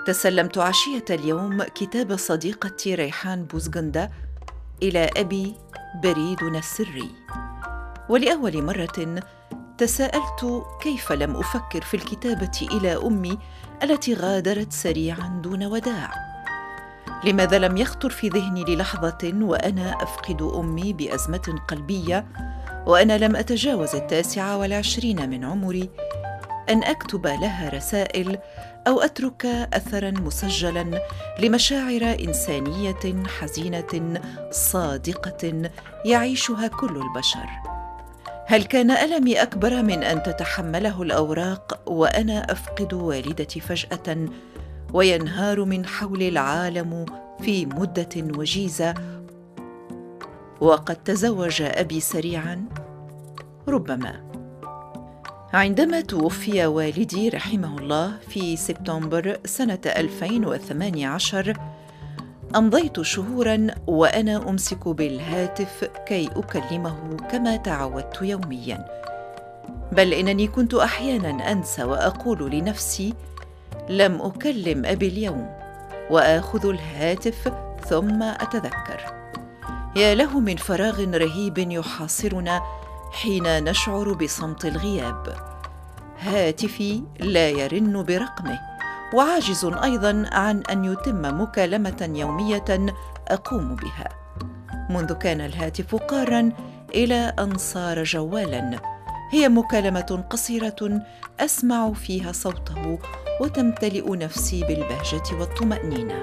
تسلمت عشية اليوم كتاب صديقتي ريحان بوزغندا إلى أبي بريدنا السري، ولأول مرة تساءلت كيف لم أفكر في الكتابة إلى أمي التي غادرت سريعا دون وداع. لماذا لم يخطر في ذهني للحظة وأنا أفقد أمي بأزمة قلبية وأنا لم أتجاوز 29 من عمري أن أكتب لها رسائل أو أترك أثراً مسجلاً لمشاعر إنسانية حزينة صادقة يعيشها كل البشر؟ هل كان ألمي أكبر من أن تتحمله الأوراق وأنا أفقد والدتي فجأة وينهار من حول العالم في مدة وجيزة وقد تزوج أبي سريعاً؟ ربما. عندما توفي والدي رحمه الله في سبتمبر سنة 2018 أمضيت شهوراً وأنا أمسك بالهاتف كي أكلمه كما تعودت يومياً، بل إنني كنت أحياناً أنسى وأقول لنفسي لم أكلم أبي اليوم، وآخذ الهاتف ثم أتذكر. يا له من فراغ رهيب يحاصرنا حين نشعر بصمت الغياب. هاتفي لا يرن برقمه، وعاجز أيضاً عن أن يتم مكالمة يومية أقوم بها، منذ كان الهاتف قاراً إلى أن صار جوالاً. هي مكالمة قصيرة أسمع فيها صوته وتمتلئ نفسي بالبهجة والطمأنينة.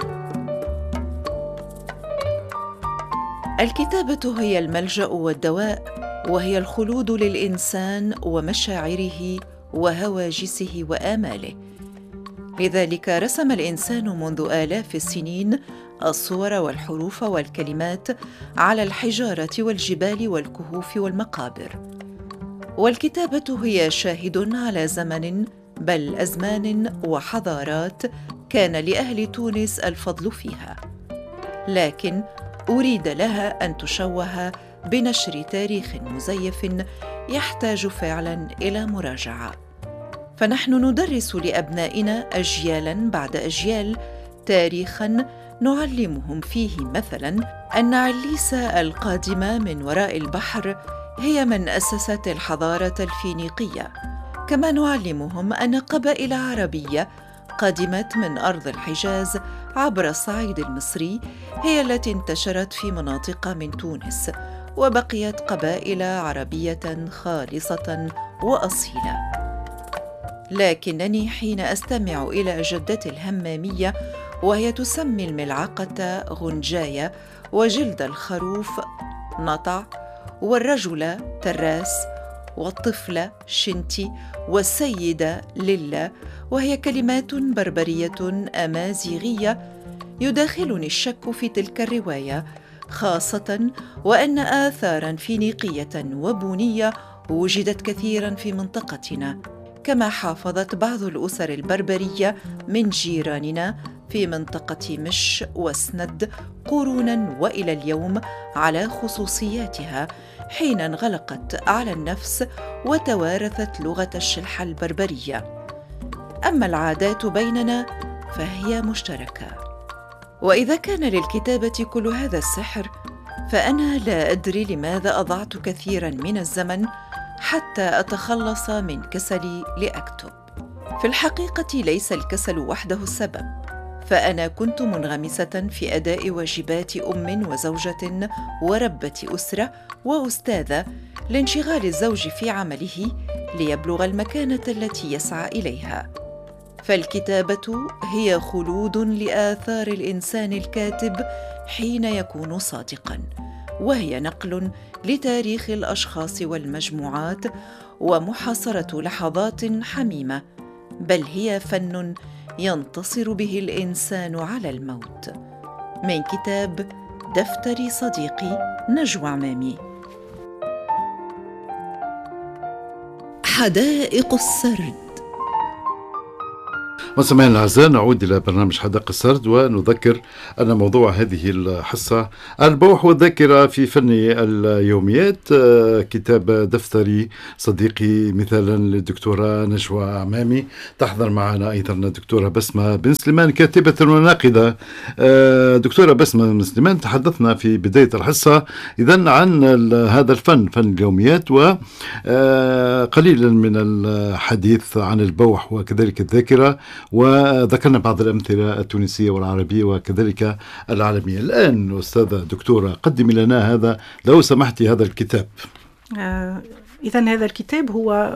الكتابة هي الملجأ والدواء، وهي الخلود للإنسان ومشاعره وهواجسه وآماله. لذلك رسم الإنسان منذ آلاف السنين الصور والحروف والكلمات على الحجارة والجبال والكهوف والمقابر. والكتابة هي شاهد على زمن، بل أزمان وحضارات كان لأهل تونس الفضل فيها، لكن أريد لها أن تشوه بنشر تاريخ مزيف يحتاج فعلاً إلى مراجعة. فنحن ندرس لأبنائنا أجيالاً بعد أجيال تاريخاً نعلمهم فيه مثلاً أن عليسة القادمة من وراء البحر هي من أسست الحضارة الفينيقية، كما نعلمهم أن قبائل عربية قدمت من أرض الحجاز عبر الصعيد المصري هي التي انتشرت في مناطق من تونس، وبقيت قبائل عربية خالصة وأصيلة. لكنني حين أستمع إلى جدتي الهمامية وهي تسمي الملعقة غنجاية وجلد الخروف نطع والرجل تراس والطفلة شنتي والسيدة للا، وهي كلمات بربرية أمازيغية، يداخلني الشك في تلك الرواية، خاصة وأن آثاراً فينيقية وبونية وجدت كثيراً في منطقتنا، كما حافظت بعض الأسر البربرية من جيراننا في منطقة مش وسند قرونا وإلى اليوم على خصوصياتها حين انغلقت على النفس وتوارثت لغة الشلحة البربرية. أما العادات بيننا فهي مشتركة. وإذا كان للكتابة كل هذا السحر، فأنا لا أدري لماذا أضعت كثيراً من الزمن حتى أتخلص من كسلي لأكتب. في الحقيقة ليس الكسل وحده السبب، فأنا كنت منغمسة في أداء واجبات أم وزوجة وربة أسرة وأستاذة، لانشغال الزوج في عمله ليبلغ المكانة التي يسعى إليها. فالكتابة هي خلود لآثار الإنسان الكاتب حين يكون صادقاً، وهي نقل لتاريخ الأشخاص والمجموعات ومحاصرة لحظات حميمة، بل هي فن ينتصر به الإنسان على الموت. من كتاب دفتر صديقي نجوى عمامي. حدائق السرد. مستمعينا الأعزاء، نعود إلى برنامج حدائق السرد، ونذكر أن موضوع هذه الحصة البوح والذاكرة في فن اليوميات، كتاب دفتري صديقي مثالا للدكتورة نجوى عمامي. تحضر معنا أيضا الدكتورة بسمة بن سليمان كاتبة وناقدة. دكتورة بسمة بن سليمان، تحدثنا في بداية الحصة إذن عن هذا الفن، فن اليوميات، وقليلا من الحديث عن البوح وكذلك الذاكرة، وذكرنا بعض الأمثلة التونسية والعربية وكذلك العالمية. الآن أستاذة دكتورة، قدمي لنا هذا لو سمحتي هذا الكتاب. إذن هذا الكتاب هو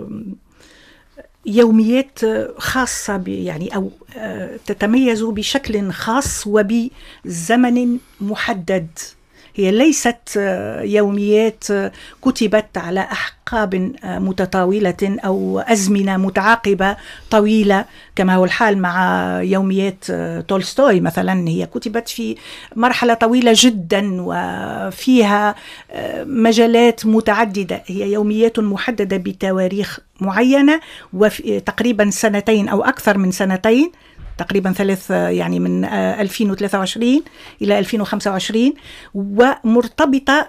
يوميات خاصة يعني أو تتميز بشكل خاص وبزمن محدد. هي ليست يوميات كتبت على أحقاب متطاولة أو أزمنة متعاقبة طويلة كما هو الحال مع يوميات تولستوي مثلا. هي كتبت في مرحلة طويلة جدا وفيها مجالات متعددة. هي يوميات محددة بتواريخ معينة وتقريبا سنتين أو أكثر من سنتين، تقريبا 3 يعني من 2023 إلى 2025، ومرتبطة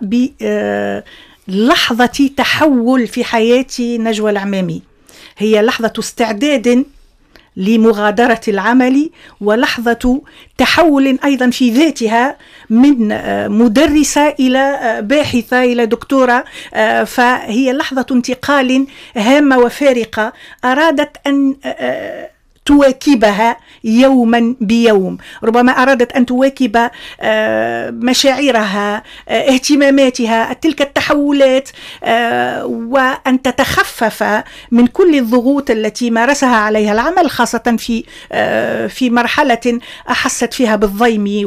بلحظة تحول في حياة نجوى العمامي. هي لحظة استعداد لمغادرة العمل ولحظة تحول أيضا في ذاتها من مدرسة إلى باحثة إلى دكتورة. فهي لحظة انتقال هامة وفارقة أرادت أن تواكبها يوما بيوم. ربما أرادت أن تواكب مشاعرها، اهتماماتها، تلك التحولات، وأن تتخفف من كل الضغوط التي مارسها عليها العمل، خاصة في مرحلة أحست فيها بالضيم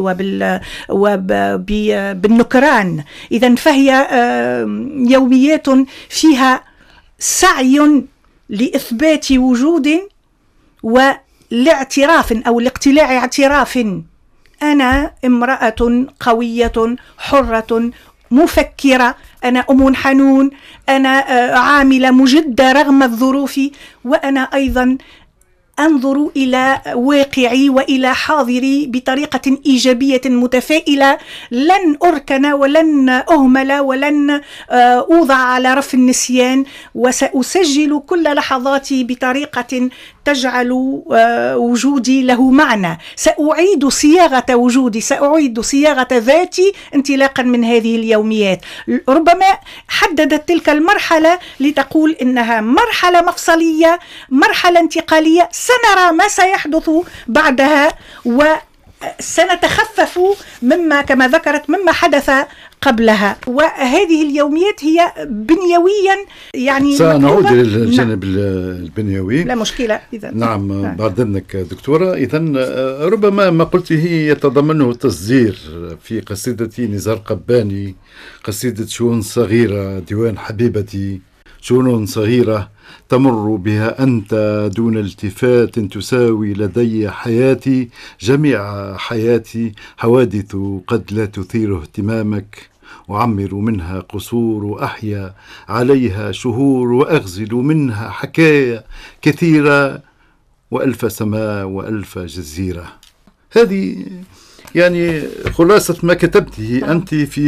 وبالنكران. إذن فهي يوميات فيها سعي لإثبات وجود والاعتراف أو الاقتلاع اعتراف. أنا امرأة قوية حرة مفكرة، أنا أم حنون، أنا عاملة مجدة رغم الظروف، وأنا أيضا أنظر إلى واقعي وإلى حاضري بطريقة إيجابية متفائلة. لن أركن ولن أهمل ولن أوضع على رف النسيان، وسأسجل كل لحظاتي بطريقة تجعل وجودي له معنى. سأعيد صياغة وجودي، سأعيد صياغة ذاتي انطلاقا من هذه اليوميات. ربما حددت تلك المرحلة لتقول إنها مرحلة مفصلية، مرحلة انتقالية، سنرى ما سيحدث بعدها وسنتخفف مما كما ذكرت مما حدث قبلها. وهذه اليوميات هي بنيويا يعني سنعود للجانب البنيوي، لا مشكلة. نعم بعد إذنك دكتورة. إذن ربما ما قلته يتضمنه تصدير في قصيدة نزار قباني، قصيدة شؤون صغيرة، ديوان حبيبتي. شؤون صغيرة تمر بها أنت دون التفات، تساوي لدي حياتي جميع حياتي، حوادث قد لا تثير اهتمامك، أعمر منها قصور وأحيا عليها شهور، وأغزل منها حكايا كثيرة، وألف سماء وألف جزيرة. هذه يعني خلاصة ما كتبته أنت في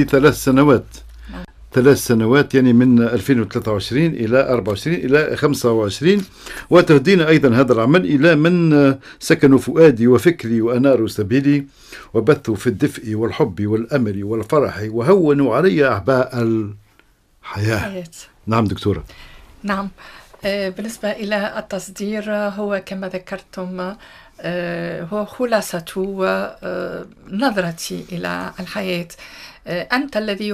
3 سنوات، يعني من 2023 إلى 24 إلى 25، وتهدين أيضا هذا العمل إلى من سكنوا فؤادي وفكري وأناروا سبيلي، وبثوا في الدفء والحب والأمل والفرح، وهونوا علي أعباء الحياة. نعم دكتورة. نعم، بالنسبة إلى التصدير هو كما ذكرتم هو خلاصة نظرتي إلى الحياة. أنت الذي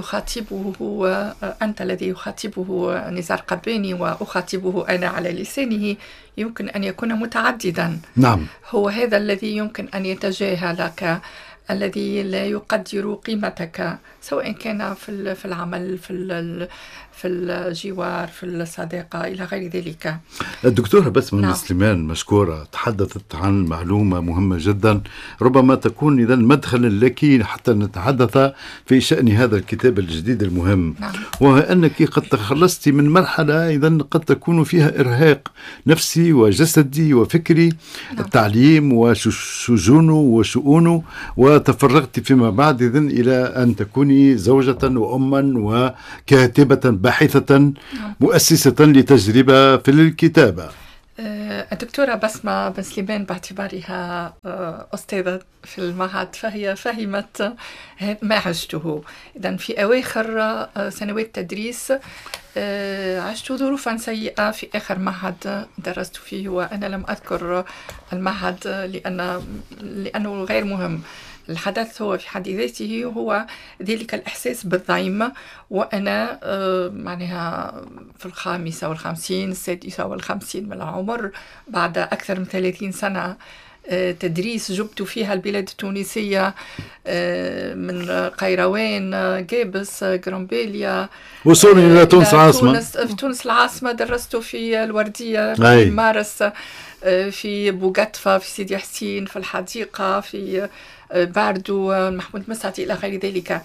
يخاطبه نزار قباني وأخاطبه أنا على لسانه يمكن أن يكون متعددا. نعم. هو هذا الذي يمكن أن يتجاهل لك الذي لا يقدر قيمتك، سواء كان في العمل، في الجوار، في الصداقة إلى غير ذلك. الدكتورة بسمة نعم. سليمان مشكورة، تحدثت عن معلومة مهمة جدا، ربما تكون إذا مدخلا لك حتى نتحدث في شأن هذا الكتاب الجديد المهم. نعم. وهو أنك قد تخلصت من مرحلة إذا قد تكون فيها إرهاق نفسي وجسدي وفكري. نعم. التعليم وشجونه وشؤونه، وتفرغت فيما بعد إذن إلى أن تكوني زوجة وأما وكاتبة باحثة مؤسسة لتجربة في الكتابة. الدكتورة بسمة بن سليمان باعتبارها أستاذة في المعهد فهي فهمت ما عشته. إذن في أواخر سنوات التدريس عشت ظروفا سيئة في آخر معهد درست فيه، وأنا لم أذكر المعهد لأنه غير مهم. الحدث هو في حد ذاته هو ذلك الإحساس بالضيم، وأنا معناها في 55 السادسة وال50 من العمر، بعد أكثر من 30 سنة تدريس جبت فيها البلاد التونسية، من قيروان، جابس، جرامبيليا، وصولا إلى تونس العاصمة. في تونس العاصمة درست في الوردية، في مارس، في بوغتفة، في سيدي حسين، في الحديقة، في باردو، محمود مسعتي إلى غير ذلك.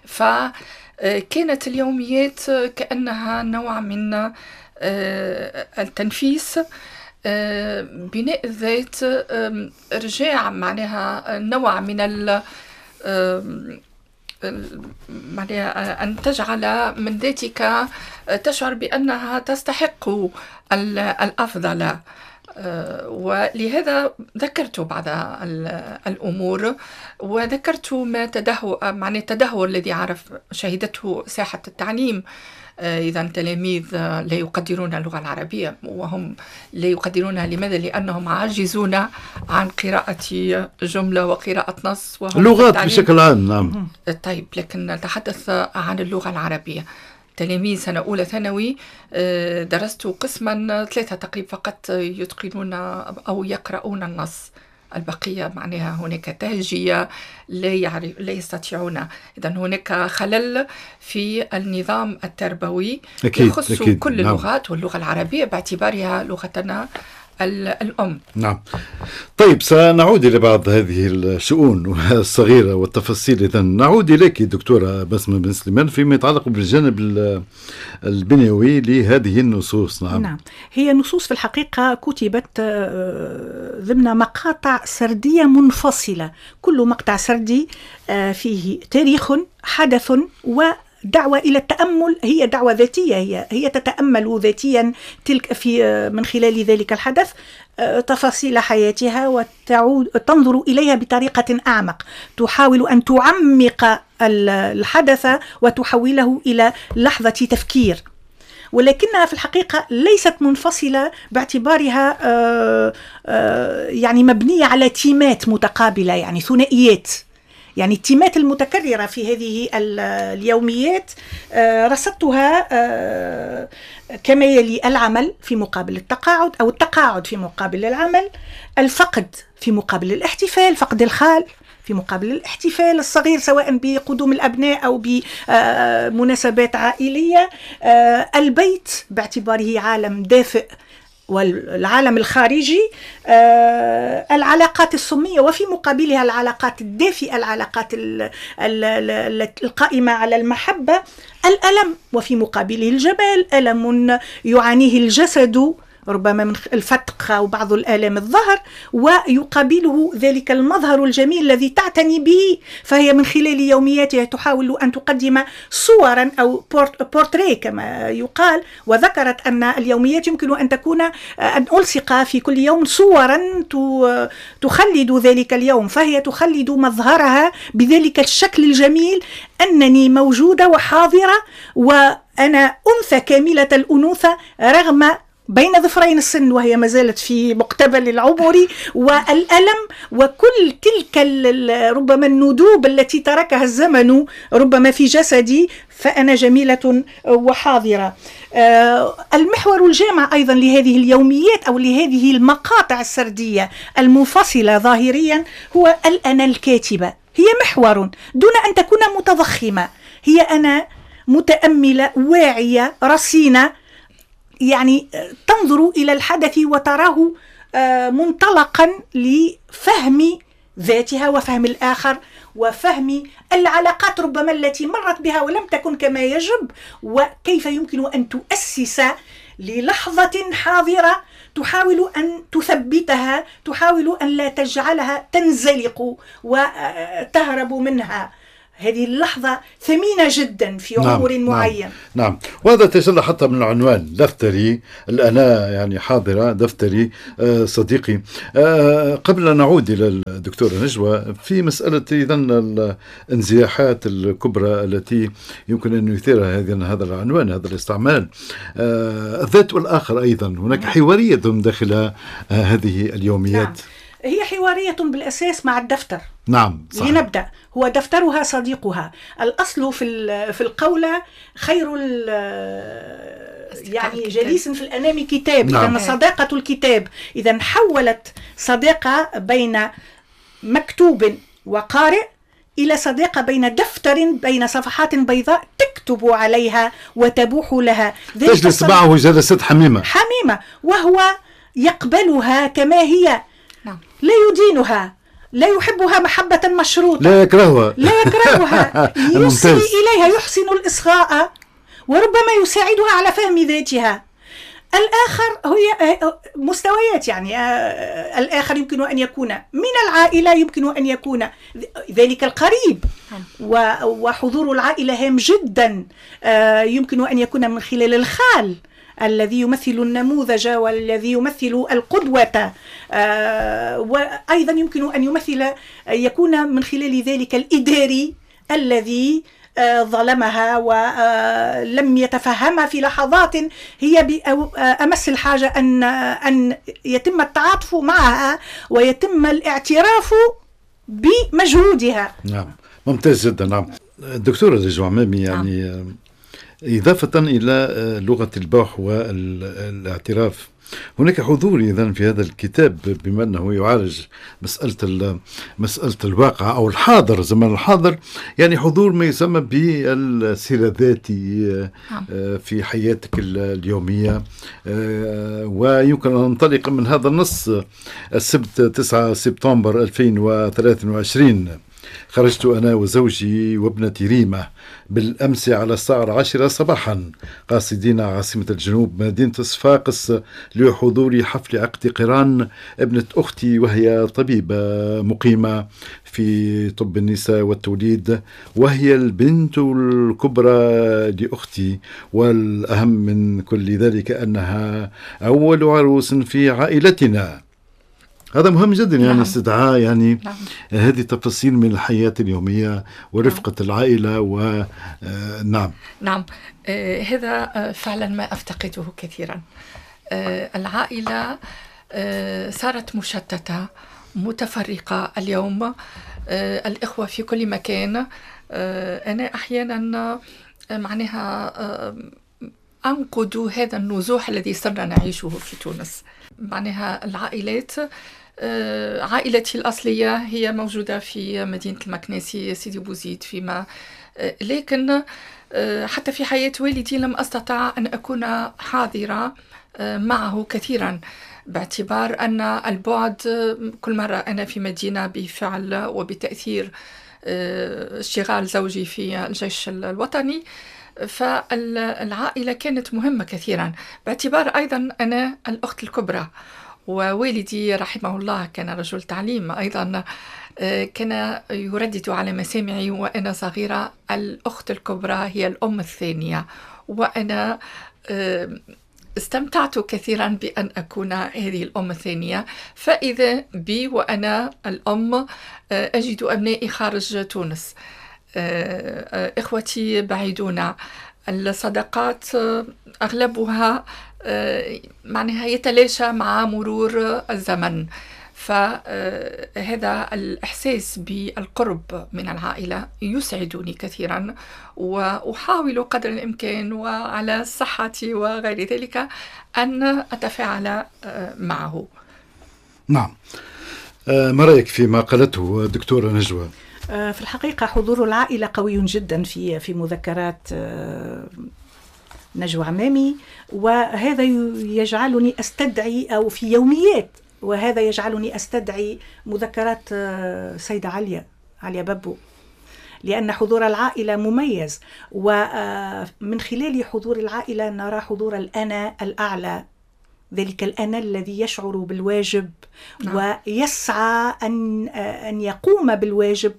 فكانت اليوميات كأنها نوع من التنفيس، بناء الذات، إرجاع معناها نوع من معناها أن تجعل من ذاتك تشعر بأنها تستحق الأفضل. ولهذا ذكرت بعض الأمور، وذكرت معنى التدهور الذي شهدته ساحة التعليم. إذا تلاميذ لا يقدرون اللغة العربية، وهم لا يقدرونها لماذا؟ لأنهم عاجزون عن قراءة جملة وقراءة نص، اللغات بشكل عام. نعم. طيب، لكن نتحدث عن اللغة العربية. تلاميذ سنة أولى ثانوي درست قسما 3 تقريبا فقط يتقنون أو يقرؤون النص، البقية معناها هناك تهجية لا يستطيعون. إذن هناك خلل في النظام التربوي يخص كل اللغات، واللغة العربية باعتبارها لغتنا الأم. نعم. طيب، سنعود إلى بعض هذه الشؤون الصغيرة والتفاصيل. إذن نعود إليك دكتورة بسمة بن سليمان فيما يتعلق بالجانب البنيوي لهذه النصوص. نعم. هي نصوص في الحقيقة كتبت ضمن مقاطع سردية منفصلة، كل مقطع سردي فيه تاريخ، حدث، دعوة إلى التأمل. هي دعوة ذاتية، هي تتأمل ذاتيا تلك في من خلال ذلك الحدث تفاصيل حياتها، وتنظر إليها بطريقة أعمق، تحاول أن تعمق الحدث وتحوله إلى لحظة تفكير. ولكنها في الحقيقة ليست منفصلة باعتبارها يعني مبنية على تيمات متقابلة، يعني ثنائيات. يعني التيمات المتكررة في هذه اليوميات رصدتها كما يلي: العمل في مقابل التقاعد، أو التقاعد في مقابل العمل، الفقد في مقابل الاحتفال، فقد الخال في مقابل الاحتفال الصغير سواء بقدوم الأبناء أو بمناسبات عائلية، البيت باعتباره عالم دافئ والعالم الخارجي، العلاقات السمية وفي مقابلها العلاقات الدافئة، العلاقات القائمة على المحبة، الألم وفي مقابله الجمال، ألم يعانيه الجسد ربما من الفتق أو بعض الآلام الظهر، ويقابله ذلك المظهر الجميل الذي تعتني به. فهي من خلال يومياتها تحاول أن تقدم صورا أو بورتري كما يقال. وذكرت أن اليوميات يمكن أن تكون أن ألصق في كل يوم صورا تخلد ذلك اليوم، فهي تخلد مظهرها بذلك الشكل الجميل، أنني موجودة وحاضرة، وأنا أنثى كاملة الأنوثة رغم بين ظفرين السن، وهي ما زالت في مقتبل العمر، والألم وكل تلك ربما الندوب التي تركها الزمن ربما في جسدي، فأنا جميلة وحاضرة. المحور الجامع أيضا لهذه اليوميات أو لهذه المقاطع السردية المنفصلة ظاهريا هو الأنا الكاتبة. هي محور دون أن تكون متضخمة. هي أنا متأملة واعية رصينة، يعني تنظر إلى الحدث وتراه منطلقا لفهم ذاتها وفهم الآخر وفهم العلاقات ربما التي مرت بها ولم تكن كما يجب، وكيف يمكن أن تؤسس للحظة حاضرة تحاول أن تثبتها، تحاول أن لا تجعلها تنزلق وتهرب منها. هذه اللحظة ثمينة جدا في عمر معين. نعم. وهذا تجلى حتى من العنوان دفتري الأنا، يعني حاضرة دفتري. صديقي، قبل أن نعود إلى الدكتورة نجوى في مسألة إذن الانزياحات الكبرى التي يمكن أن يثيرها هذا العنوان، هذا الاستعمال، الذات والآخر. أيضا هناك حوارية داخل هذه اليوميات. نعم. هي حوارية بالأساس مع الدفتر. نعم صحيح. لنبدأ، هو دفترها صديقها. الأصل في القولة خير يعني جليس في الأنام كتاب. نعم. إذن صداقة الكتاب إذن حولت صداقة بين مكتوب وقارئ إلى صداقة بين دفتر بين صفحات بيضاء تكتب عليها وتبوح لها. تجلس معه جلسات حميمة وهو يقبلها كما هي. لا يدينها، لا يحبها محبة مشروطة، لا يكرهها يصغي إليها، يحسن الإصغاء وربما يساعدها على فهم ذاتها. الآخر هي مستويات، يعني الآخر يمكن أن يكون من العائلة، يمكن أن يكون ذلك القريب، وحضور العائلة هام جدا. يمكن أن يكون من خلال الخال الذي يمثل النموذج والذي يمثل القدوة، وأيضا يمكن أن يكون من خلال ذلك الإداري الذي ظلمها ولم يتفهمها في لحظات هي بأمس الحاجة أن يتم التعاطف معها ويتم الاعتراف بمجهودها. نعم، ممتاز جدا. نعم دكتورة نجوى عمامي، يعني إضافة إلى لغة البوح والاعتراف، هناك حضور إذن في هذا الكتاب بما أنه يعالج مسألة الواقع أو الحاضر، زمن الحاضر، يعني حضور ما يسمى بالسيرة الذاتي في حياتك اليومية. ويمكن أن ننطلق من هذا النص. السبت 9 سبتمبر 2023 خرجت أنا وزوجي وابنتي ريمة بالأمس على الساعة 10 صباحا قاصدين عاصمة الجنوب مدينة صفاقس لحضور حفل عقد قران ابنة أختي، وهي طبيبة مقيمة في طب النساء والتوليد، وهي البنت الكبرى لأختي، والأهم من كل ذلك أنها أول عروس في عائلتنا. هذا مهم جدا، يعني استدعاء يعني هذه التفاصيل من الحياة اليومية ورفقة العائلة. نعم هذا فعلا ما أفتقده كثيرا. العائلة صارت مشتتة متفرقة اليوم، الإخوة في كل مكان. أنا أحيانا معناها أنقد هذا النزوح الذي صرنا نعيشه في تونس. معناها العائلات، عائلتي الأصلية هي موجودة في مدينة المكناسي سيدي بوزيد فيما، لكن حتى في حياة والدي لم أستطع أن أكون حاضرة معه كثيرا، باعتبار أن البعد كل مرة أنا في مدينة بفعل وبتأثير اشتغال زوجي في الجيش الوطني، فالعائلة كانت مهمة كثيرا، باعتبار أيضا أنا الأخت الكبرى، ووالدي رحمه الله كان رجل تعليم أيضا، كان يردد على مسامعي وأنا صغيرة الأخت الكبرى هي الأم الثانية، وأنا استمتعت كثيرا بأن أكون هذه الأم الثانية. فإذا بي وأنا الأم أجد أبنائي خارج تونس، إخوتي بعيدون، الصداقات أغلبها معناها يتلاشى مع مرور الزمن. فهذا الإحساس بالقرب من العائلة يسعدني كثيرا، وأحاول قدر الإمكان وعلى صحتي وغير ذلك أن أتفاعل معه. نعم، ما رأيك فيما قالته دكتورة نجوى؟ في الحقيقة حضور العائلة قوي جدا في مذكرات نجوى عمامي، وهذا يجعلني أستدعي، أو في يوميات، وهذا يجعلني أستدعي مذكرات سيدة عليا بابو، لأن حضور العائلة مميز، ومن خلال حضور العائلة نرى حضور الأنا الأعلى، ذلك الأنا الذي يشعر بالواجب ويسعى أن يقوم بالواجب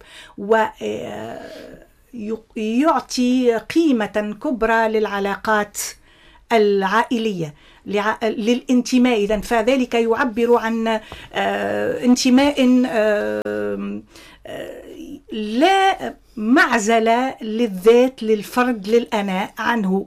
ويعطي قيمة كبرى للعلاقات العائلية، للانتماء. إذن فذلك يعبر عن انتماء لا معزلة للذات، للفرد، للأنا عنه.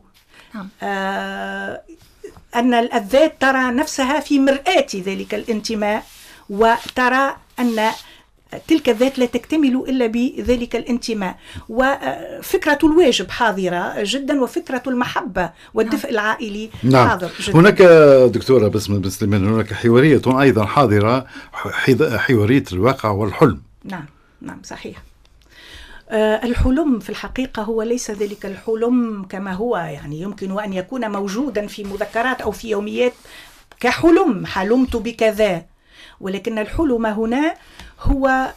أن الذات ترى نفسها في مرآة ذلك الانتماء، وترى أن تلك الذات لا تكتمل إلا بذلك الانتماء، وفكرة الواجب حاضرة جدا، وفكرة المحبة والدفء العائلي حاضر جدا. هناك دكتورة بسمة بن سليمان، هناك حوارية أيضا حاضرة، حوارية الواقع والحلم. نعم صحيح. الحلم في الحقيقة هو ليس ذلك الحلم كما هو، يعني يمكن أن يكون موجودا في مذكرات أو في يوميات كحلم، حلمت بكذا، ولكن الحلم هنا هو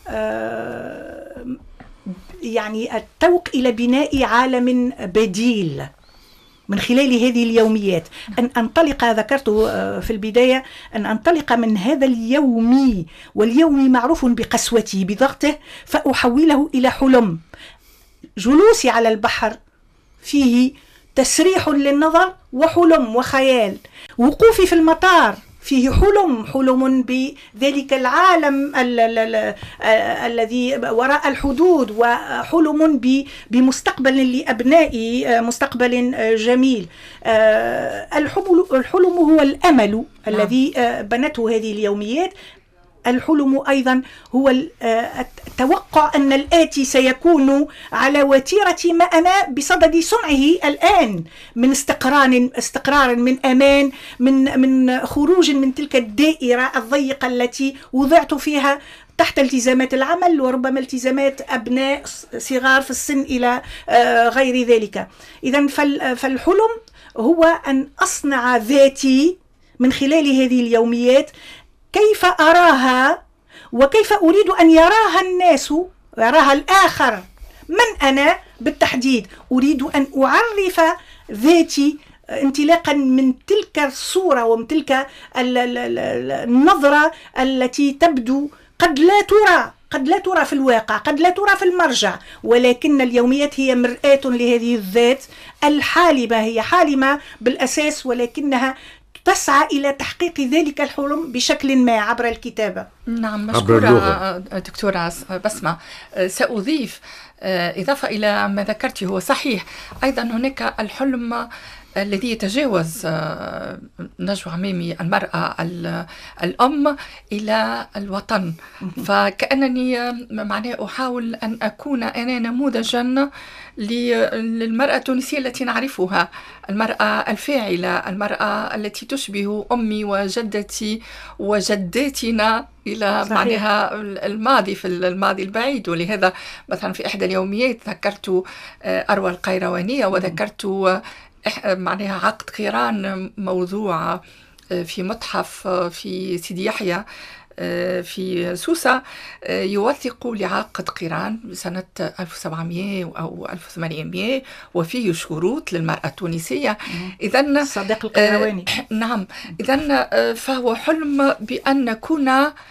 يعني التوق إلى بناء عالم بديل من خلال هذه اليوميات. أن أنطلق، ذكرت في البداية، أن أنطلق من هذا اليومي، واليومي معروف بقسوته بضغطه، فأحوله إلى حلم. جلوسي على البحر فيه تسريح للنظر وحلم وخيال، وقوفي في المطار فيه حلم بذلك العالم الذي وراء الحدود، وحلم بمستقبل لأبنائي، مستقبل جميل. الحلم هو الأمل الذي بنته هذه اليوميات. الحلم أيضا هو التوقع أن الآتي سيكون على وتيرة ما أنا بصدد صنعه الآن، من استقرار، من أمان، من خروج من تلك الدائرة الضيقة التي وضعت فيها تحت التزامات العمل، وربما التزامات أبناء صغار في السن إلى غير ذلك. إذن فالحلم هو أن أصنع ذاتي من خلال هذه اليوميات، كيف أراها وكيف أريد أن يراها الناس، يراها الآخر. من أنا بالتحديد؟ أريد أن أعرف ذاتي انطلاقا من تلك الصورة ومن تلك النظرة التي تبدو قد لا ترى في الواقع، قد لا ترى في المرجع، ولكن اليوميات هي مرآة لهذه الذات الحالمة. هي حالمة بالأساس، ولكنها تسعى إلى تحقيق ذلك الحلم بشكل ما عبر الكتابة. نعم، مشكورة دكتورة بسمة. سأضيف إضافة إلى ما ذكرته، هو صحيح أيضا هناك الحلم الذي يتجاوز نجوى عمامي المرأة الأم إلى الوطن، فكأنني معناه أحاول أن أكون أنا نموذجا للمرأة التونسية التي نعرفها، المرأة الفاعلة، المرأة التي تشبه أمي وجدتي وجداتنا إلى معناها الماضي، في الماضي البعيد. ولهذا مثلا في إحدى اليوميات ذكرت أروى القيروانية، وذكرت معناها عقد قيران موضوع في متحف في سيدي يحيى في سوسة يوثق لعقد قيران سنة 1700 أو 1800، وفيه شروط للمرأة التونسية. إذن صديق القيرواني. نعم، إذن فهو حلم بأن نكون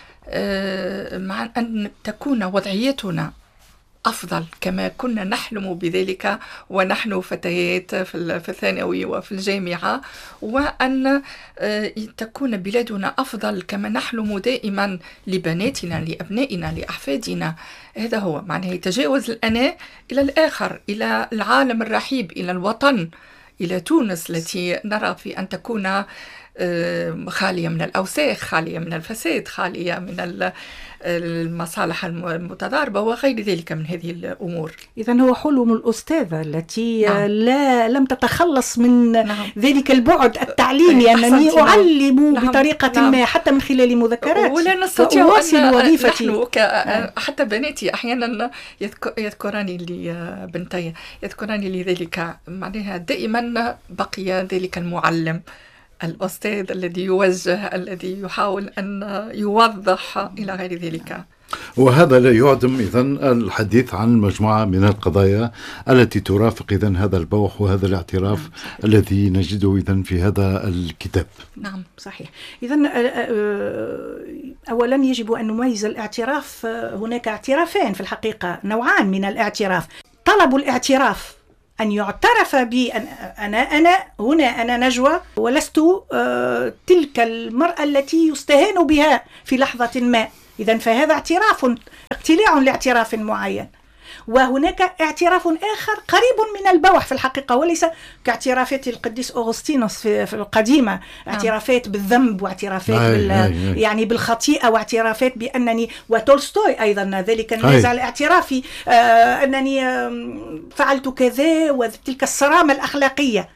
مع أن تكون وضعيتنا أفضل كما كنا نحلم بذلك ونحن فتيات في الثانوي وفي الجامعة، وأن تكون بلادنا أفضل كما نحلم دائما لبناتنا، لأبنائنا، لأحفادنا. هذا هو معناه يتجاوز الأنا إلى الآخر، إلى العالم الرحيب، إلى الوطن، إلى تونس التي نرى في أن تكون خالية من الأوساخ، خالية من الفساد، خالية من المصالح المتضاربة وغير ذلك من هذه الأمور. إذن هو حلم الأستاذة التي لم تتخلص من نعم. ذلك البعد التعليمي، أنني أعلم بطريقة ما حتى من خلال مذكرات ولا نستطيع أواصل وظيفتي. نحن حتى بناتي أحيانا يذكراني لي بنتي يذكراني لذلك، معناها دائما بقي ذلك المعلم الأستاذ الذي يوجه، الذي يحاول أن يوضح إلى غير ذلك. وهذا لا يعدم إذن الحديث عن مجموعة من القضايا التي ترافق إذن هذا البوح وهذا الاعتراف الذي نجده إذن في هذا الكتاب. نعم صحيح. إذن أولا يجب أن نميز الاعتراف. هناك اعترافان في الحقيقة، نوعان من الاعتراف. طلب الاعتراف أن يعترف بي أنا نجوى ولست تلك المرأة التي يستهان بها في لحظة ما. إذن فهذا اعتراف، اقتلاع لاعتراف معين. وهناك اعتراف آخر قريب من البوح في الحقيقة، وليس كاعترافات القديس أغسطينوس في القديمة، اعترافات بالذنب واعترافات يعني بالخطيئة، واعترافات بأنني، وتولستوي أيضا ذلك النازع الاعترافي أنني فعلت كذا، وتلك الصرامة الأخلاقية.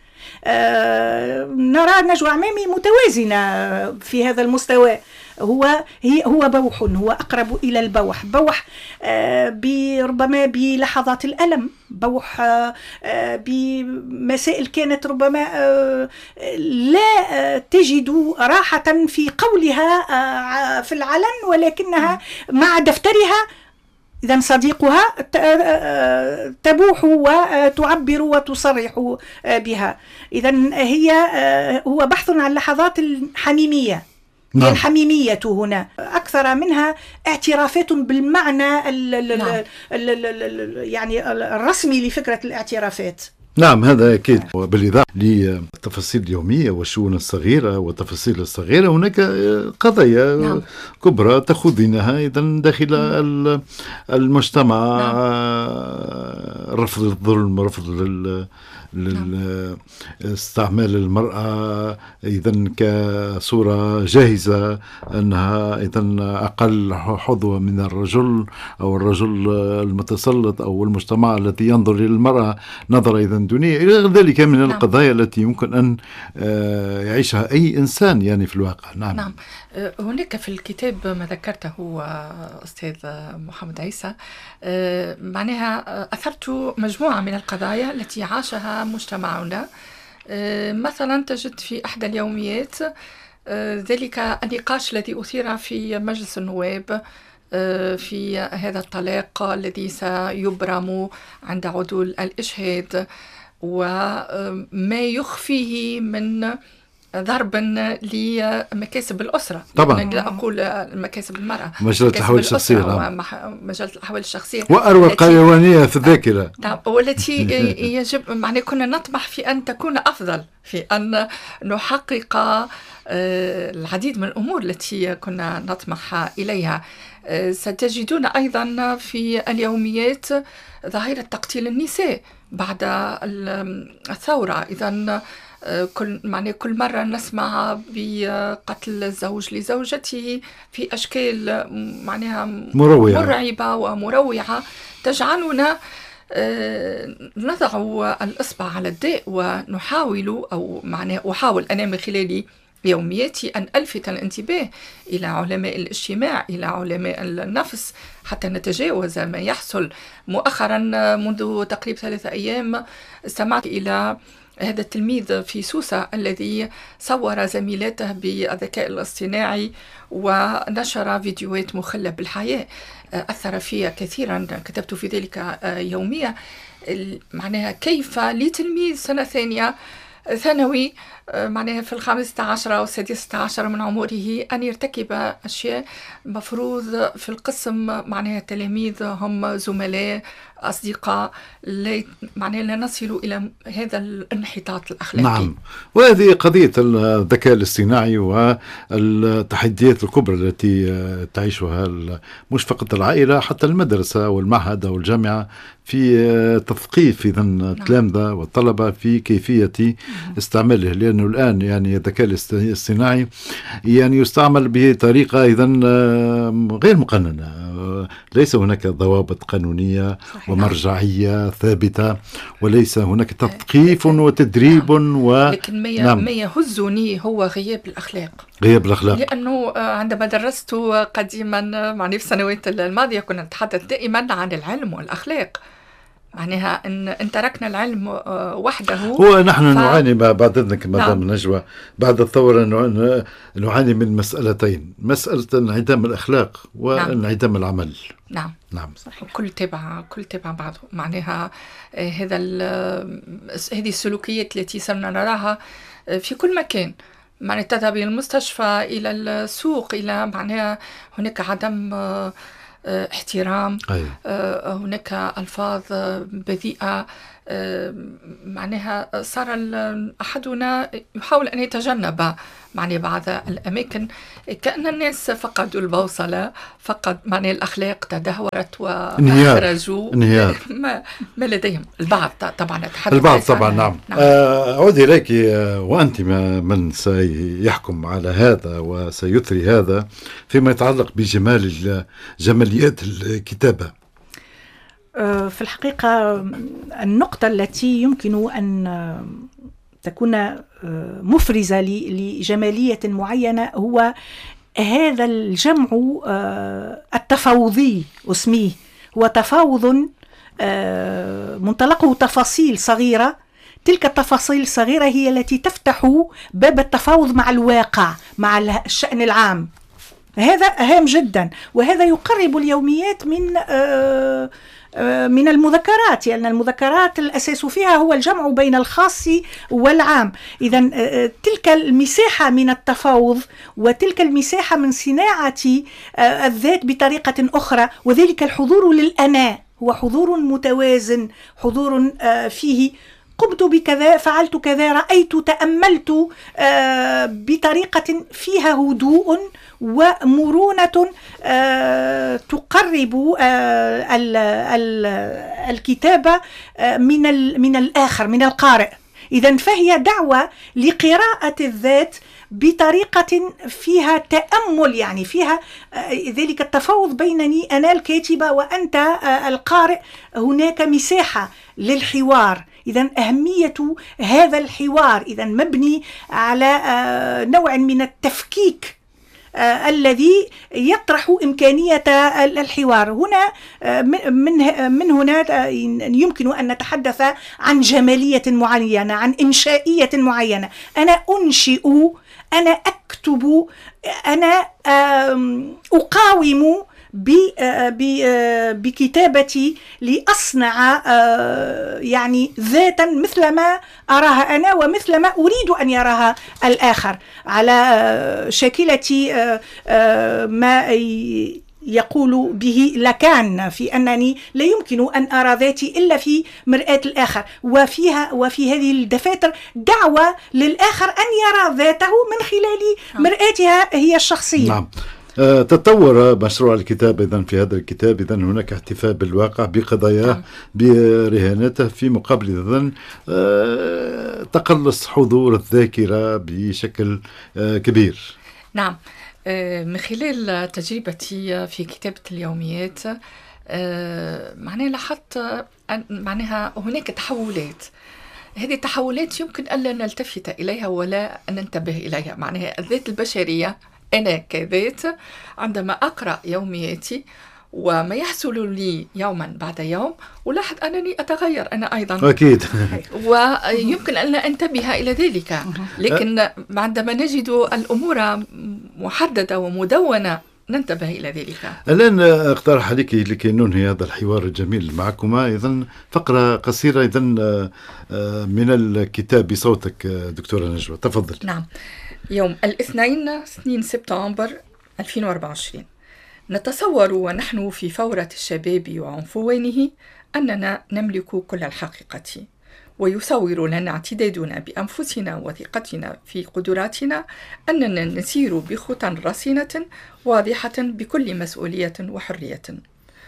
نرى نجوى عمامي متوازنة في هذا المستوى. هو بوح، هو أقرب إلى البوح، بوح ربما بلحظات الألم، بوح بمسائل كانت ربما لا تجد راحة في قولها في العلن، ولكنها مع دفترها إذن صديقها تبوح وتعبر وتصرح بها. إذن هو بحث عن لحظات الحميمية. نعم. الحميمية هنا أكثر منها اعترافات بالمعنى يعني الرسمي لفكرة الاعترافات. نعم هذا أكيد. وبالإضافة للتفاصيل اليومية والشؤون الصغيرة والتفاصيل الصغيرة، هناك قضايا نعم. كبرى تأخذينها إذن داخل المجتمع. نعم. رفض الظلم، رفض استعمال المرأة إذن كصورة جاهزة أنها إذن أقل حظوة من الرجل، أو الرجل المتسلط، أو المجتمع الذي ينظر إلى المرأة نظرة إذن دونية، إلى غير ذلك من القضايا التي يمكن أن يعيشها أي إنسان يعني في الواقع. نعم. هناك في الكتاب ما ذكرته أستاذ محمد عيسى، معناها أثرت مجموعة من القضايا التي عاشها مجتمعنا. مثلا تجد في أحد اليوميات ذلك النقاش الذي أثير في مجلس النواب في هذا الطلاق الذي سيبرم عند عدول الإشهاد، وما يخفيه من ضرب لمكاسب الأسرة. طبعا لا أقول مكاسب المرأة، مجلة الأحوال الشخصية. مجلة الأحوال الشخصية وأروى القيوانية في الذاكرة، والتي يجب معنى كنا نطمح في أن تكون أفضل، في أن نحقق العديد من الأمور التي كنا نطمح إليها. ستجدون أيضا في اليوميات ظاهرة تقتيل النساء بعد الثورة. إذن كل مرة نسمع بقتل الزوج لزوجته في أشكال معناها مرعبة ومروعة، تجعلنا نضع الإصبع على الداء ونحاول، أو معناها أحاول أنا من خلال يومياتي أن ألفت الانتباه إلى علماء الاجتماع، إلى علماء النفس، حتى نتجاوز ما يحصل. مؤخرا منذ تقريبا 3 أيام استمعت إلى هذا التلميذ في سوسة الذي صور زميلاته بالذكاء الاصطناعي ونشر فيديوهات مخلة بالحياة. أثر فيها كثيرا، كتبت في ذلك يومية، معناها كيف لتلميذ سنة ثانية ثانوي معناها في 15 أو 16 من عمره أن يرتكب أشياء مفروض في القسم معناها التلاميذ هم زملاء أصدقاء، معناها لا نصل إلى هذا الانحطاط الأخلاقي. نعم، وهذه قضية الذكاء الاصطناعي والتحديات الكبرى التي تعيشها مش فقط العائلة، حتى المدرسة والمعهد والجامعة في تثقيف إذن التلامذة والطلبة في كيفية استعماله، لأنه الآن يعني الذكاء الاصطناعي يعني يستعمل بطريقة إذا غير مقننة، ليس هناك ضوابط قانونية ومرجعية ثابتة، وليس هناك تثقيف وتدريب لكن ما يهزني هو غياب الأخلاق. لأنه عندما درست قديما في السنوات الماضية كنا نتحدث دائما عن العلم والأخلاق، معناها إن تركنا العلم وحده. هو نحن نعاني بعد إذنك مدام نجوى بعد الثورة نعاني من مسألتين، مسألة انعدام الأخلاق وانعدام العمل. نعم صحيح. كل تبع بعضه، معناها هذه السلوكيات التي صرنا نراها في كل مكان، معناها تذهب إلى المستشفى، إلى السوق، إلى معناها هناك عدم احترام، هناك ألفاظ بذيئة، معناها صار أحدنا يحاول أن يتجنب بعض الأماكن، كأن الناس فقدوا البوصلة، فقد الأخلاق تدهورت وخرجوا ما لديهم البعض طبعا. نعم. أعود إليك وأنت من سيحكم على هذا وسيثري هذا فيما يتعلق جماليات الكتابة. في الحقيقة النقطة التي يمكن أن تكون مفرزة لجمالية معينة هو هذا الجمع التفاوضي، اسميه هو تفاوض منطلقه تفاصيل صغيرة. تلك التفاصيل الصغيرة هي التي تفتح باب التفاوض مع الواقع، مع الشأن العام. هذا هام جدا، وهذا يقرب اليوميات من المذكرات، لأن المذكرات الأساس فيها هو الجمع بين الخاص والعام. إذن تلك المساحة من التفاوض وتلك المساحة من صناعة الذات بطريقة أخرى، وذلك الحضور للأنا هو حضور متوازن، حضور فيه قمت بكذا، فعلت كذا، رأيت، تأملت بطريقة فيها هدوء ومرونة تقرب الكتابة من الآخر، من القارئ. إذن فهي دعوة لقراءة الذات بطريقة فيها تأمل، يعني فيها ذلك التفاوض بينني أنا الكاتبة وأنت القارئ، هناك مساحة للحوار. إذن أهمية هذا الحوار إذن مبني على نوع من التفكيك الذي يطرح إمكانية الحوار. هنا من هنا يمكن أن نتحدث عن جمالية معينة، عن إنشائية معينة. أنا أنشئ، أنا أكتب، أنا أقاوم بكتابتي لأصنع يعني ذاتا مثل ما أراها أنا ومثل ما أريد أن يراها الآخر، على شاكلة ما يقول به لاكان في أنني لا يمكن أن أرى ذاتي إلا في مرآة الآخر، وفي هذه الدفاتر دعوة للآخر أن يرى ذاته من خلال مرآتها هي الشخصية. نعم. تطور مشروع الكتاب إذن في هذا الكتاب، إذن هناك احتفاء بالواقع بقضاياه برهانته، في مقابل إذن تقلص حضور الذاكرة بشكل كبير. نعم. من خلال تجربتي في كتابة اليوميات لاحظت معناها هناك تحولات. هذه التحولات يمكن ألا نلتفت إليها ولا ننتبه إليها. معناها الذات البشرية، أنا كذات عندما أقرأ يومياتي وما يحصل لي يوما بعد يوم ألاحظ أنني أتغير أنا أيضا. أكيد. ويمكن أن لا أنتبه إلى ذلك، لكن عندما نجد الأمور محددة ومدونة ننتبه إلى ذلك. الآن أقترح عليك لكي ننهي هذا الحوار الجميل معكما إذن فقرة قصيرة إذن من الكتاب بصوتك دكتورة نجوى، تفضل. نعم. يوم الاثنين 2 سبتمبر 2024 نتصور ونحن في فورة الشباب وعنفوانه أننا نملك كل الحقيقة، ويصور لنا اعتدادنا بأنفسنا وثقتنا في قدراتنا أننا نسير بخطى رصينة واضحة بكل مسؤولية وحرية.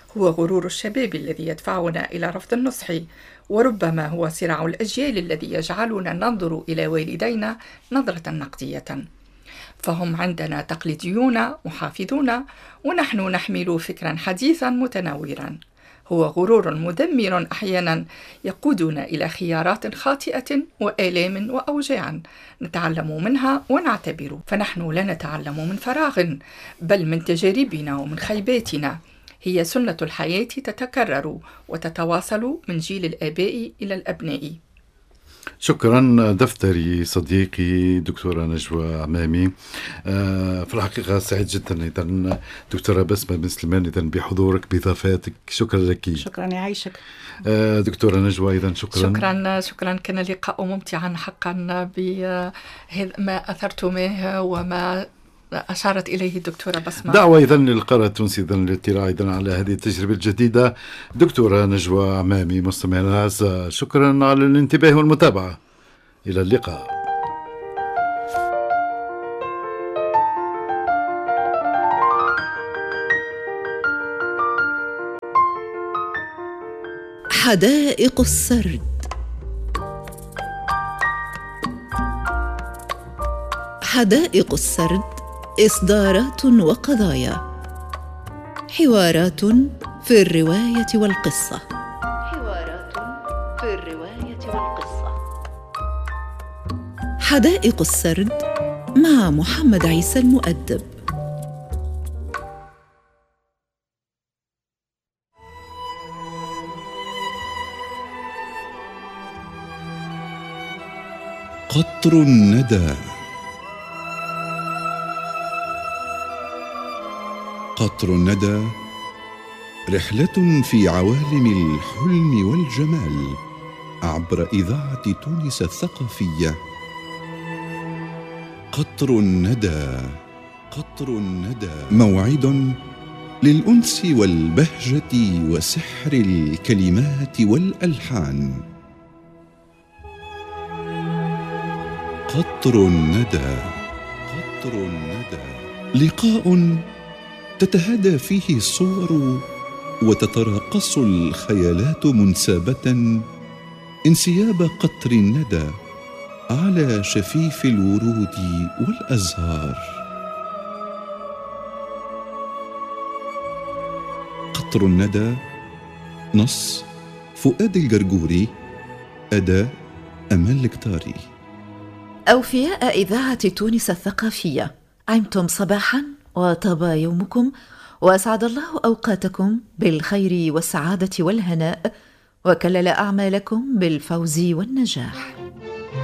هو غرور الشباب الذي يدفعنا إلى رفض النصح، وربما هو صراع الأجيال الذي يجعلنا ننظر إلى والدينا نظرة نقدية، فهم عندنا تقليديون محافظون ونحن نحمل فكرا حديثا متنورا. هو غرور مدمر أحيانا يقودنا إلى خيارات خاطئة وآلام وأوجاع نتعلم منها ونعتبر، فنحن لا نتعلم من فراغ بل من تجاربنا ومن خيباتنا. هي سنة الحياة تتكرر وتتواصل من جيل الآباء إلى الأبناء. شكرا دفتري صديقي دكتورة نجوى عمامي. في الحقيقة سعيد جدا إذن دكتورة بسمة بن سليمان إذن بحضورك بإضافاتك. شكرا لك. شكرا يعيشك دكتورة نجوى. إذن شكرا كان لقاء ممتعا حقا بما أثرتمه وما أشارت إليه الدكتورة بسمة. دعوة إذن للقارة التونسية إذن للاطلاع إذن على هذه التجربة الجديدة. دكتورة نجوى عمامي مستمعينا الأعزاء، شكرا على الانتباه والمتابعة. إلى اللقاء. حدائق السرد. حدائق السرد إصدارات وقضايا، حوارات في الرواية والقصة. حدائق السرد مع محمد عيسى المؤدب. قطر الندى. قطر الندى رحلة في عوالم الحلم والجمال عبر إذاعة تونس الثقافية. قطر الندى. قطر الندى موعد للأنس والبهجة وسحر الكلمات والألحان. قطر الندى. قطر الندى لقاء تتهادى فيه الصور وتتراقص الخيالات منسابة انسياب قطر الندى على شفيف الورود والأزهار. قطر الندى. نص فؤاد الجرجوري، أداء أمال الكتاري. أوفياء إذاعة تونس الثقافية، عمتم صباحا وطاب يومكم وأسعد الله أوقاتكم بالخير والسعادة والهناء وكلل أعمالكم بالفوز والنجاح.